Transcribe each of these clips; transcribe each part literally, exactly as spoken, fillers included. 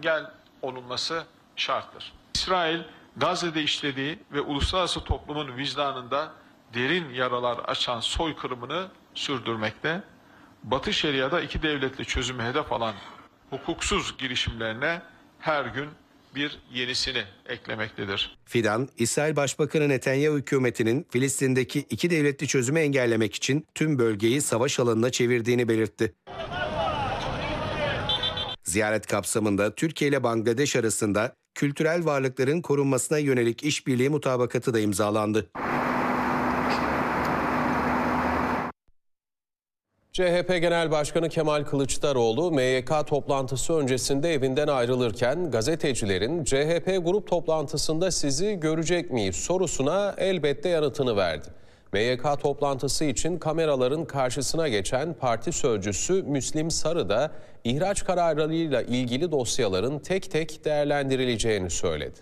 engel olunması şarttır. İsrail, Gazze'de işlediği ve uluslararası toplumun vicdanında derin yaralar açan soykırımını sürdürmekte. Batı Şeria'da iki devletli çözümü hedef alan hukuksuz girişimlerine her gün bir yenisini eklemektedir. Fidan, İsrail Başbakanı Netanyahu hükümetinin Filistin'deki iki devletli çözümü engellemek için tüm bölgeyi savaş alanına çevirdiğini belirtti. Ziyaret kapsamında Türkiye ile Bangladeş arasında kültürel varlıkların korunmasına yönelik işbirliği mutabakatı da imzalandı. C H P Genel Başkanı Kemal Kılıçdaroğlu, M Y K toplantısı öncesinde evinden ayrılırken gazetecilerin C H P grup toplantısında sizi görecek miyiz sorusuna elbette yanıtını verdi. M Y K toplantısı için kameraların karşısına geçen parti sözcüsü Müslim Sarı da ihraç kararlarıyla ilgili dosyaların tek tek değerlendirileceğini söyledi.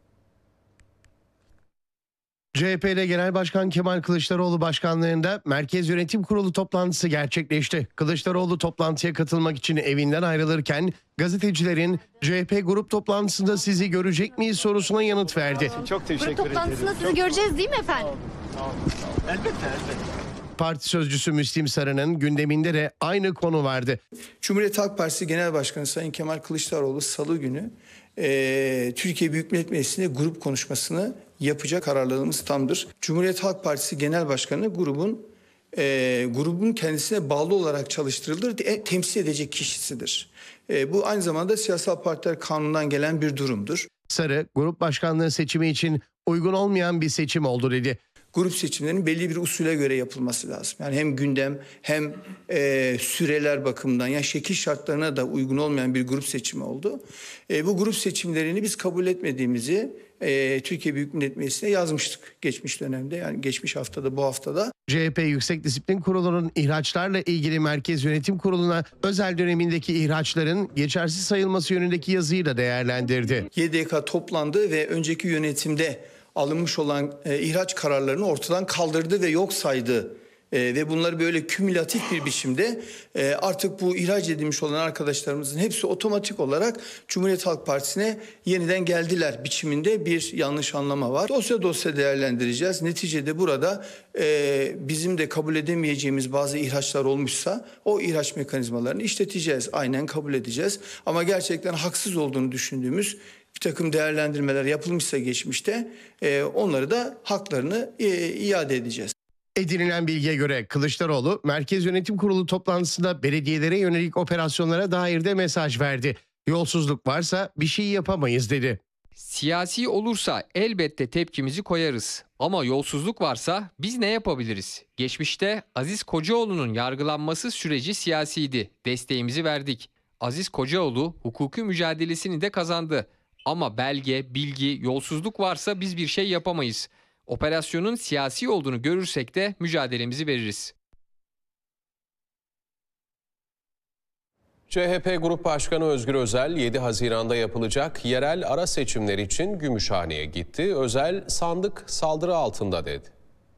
C H P'de Genel Başkan Kemal Kılıçdaroğlu başkanlığında Merkez Yönetim Kurulu toplantısı gerçekleşti. Kılıçdaroğlu toplantıya katılmak için evinden ayrılırken gazetecilerin C H P grup toplantısında sizi görecek miyiz sorusuna yanıt verdi. Çok teşekkür ederim. Grup toplantısında sizi Çok... göreceğiz değil mi efendim? Sağ olun, sağ olun. Elbette, elbette. Parti sözcüsü Müslim Sarı'nın gündeminde de aynı konu vardı. Cumhuriyet Halk Partisi Genel Başkanı Sayın Kemal Kılıçdaroğlu Salı günü e, Türkiye Büyük Millet Meclisi'nde grup konuşmasını yapacak, kararlarımız tamdır. Cumhuriyet Halk Partisi Genel Başkanı grubun e, grubun kendisine bağlı olarak çalıştırılır, e, temsil edecek kişisidir. E, bu aynı zamanda Siyasal Partiler Kanunu'ndan gelen bir durumdur. Sarı, grup başkanlığı seçimi için uygun olmayan bir seçim oldu dedi. Grup seçimlerinin belli bir usule göre yapılması lazım. Yani hem gündem hem e, süreler bakımından, yani şekil şartlarına da uygun olmayan bir grup seçimi oldu. E, bu grup seçimlerini biz kabul etmediğimizi e, Türkiye Büyük Millet Meclisi'ne yazmıştık geçmiş dönemde, yani geçmiş haftada, bu haftada. C H P Yüksek Disiplin Kurulu'nun ihraçlarla ilgili Merkez Yönetim Kurulu'na özel dönemindeki ihraçların geçersiz sayılması yönündeki yazıyı da değerlendirdi. Y D K toplandı ve önceki yönetimde alınmış olan e, ihraç kararlarını ortadan kaldırdı ve yok saydı. E, ve bunları böyle kümülatif bir biçimde e, artık bu ihraç edilmiş olan arkadaşlarımızın hepsi otomatik olarak Cumhuriyet Halk Partisi'ne yeniden geldiler biçiminde bir yanlış anlama var. Dosya dosya değerlendireceğiz. Neticede burada e, bizim de kabul edemeyeceğimiz bazı ihraçlar olmuşsa o ihraç mekanizmalarını işleteceğiz. Aynen kabul edeceğiz. Ama gerçekten haksız olduğunu düşündüğümüz bir takım değerlendirmeler yapılmışsa geçmişte e, onları da haklarını e, iade edeceğiz. Edinilen bilgiye göre Kılıçdaroğlu Merkez Yönetim Kurulu toplantısında belediyelere yönelik operasyonlara dair de mesaj verdi. Yolsuzluk varsa bir şey yapamayız dedi. Siyasi olursa elbette tepkimizi koyarız. Ama yolsuzluk varsa biz ne yapabiliriz? Geçmişte Aziz Kocaoğlu'nun yargılanması süreci siyasiydi. Desteğimizi verdik. Aziz Kocaoğlu hukuki mücadelesini de kazandı. Ama belge, bilgi, yolsuzluk varsa biz bir şey yapamayız. Operasyonun siyasi olduğunu görürsek de mücadelemizi veririz. C H P Grup Başkanı Özgür Özel yedi Haziran'da yapılacak yerel ara seçimler için Gümüşhane'ye gitti. Özel sandık saldırı altında dedi.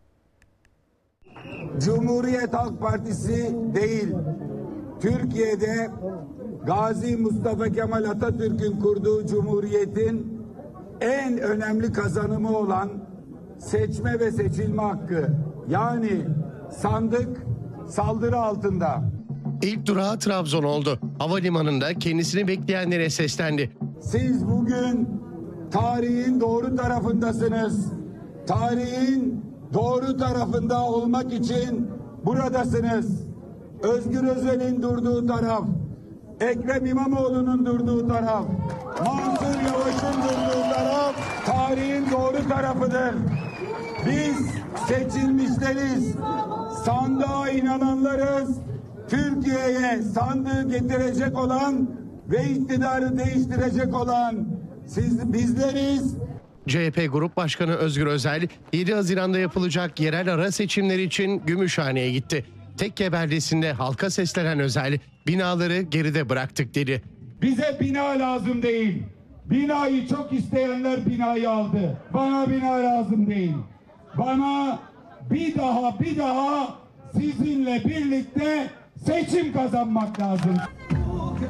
Cumhuriyet Halk Partisi değil, Türkiye'de Gazi Mustafa Kemal Atatürk'ün kurduğu Cumhuriyet'in en önemli kazanımı olan seçme ve seçilme hakkı, yani sandık saldırı altında. İlk durağı Trabzon oldu. Havalimanında kendisini bekleyenlere seslendi. Siz bugün tarihin doğru tarafındasınız. Tarihin doğru tarafında olmak için buradasınız. Özgür Özel'in durduğu taraf, Ekrem İmamoğlu'nun durduğu taraf, Mansur Yavaş'ın durduğu taraf tarihin doğru tarafıdır. Biz seçilmişleriz, sandığa inananlarız, Türkiye'ye sandığı getirecek olan ve iktidarı değiştirecek olan siz, bizleriz. C H P Grup Başkanı Özgür Özel yedi Haziran'da yapılacak yerel ara seçimler için Gümüşhane'ye gitti. Tekke beldesinde halka seslenen Özel, binaları geride bıraktık dedi. Bize bina lazım değil. Binayı çok isteyenler binayı aldı. Bana bina lazım değil. Bana bir daha bir daha sizinle birlikte seçim kazanmak lazım.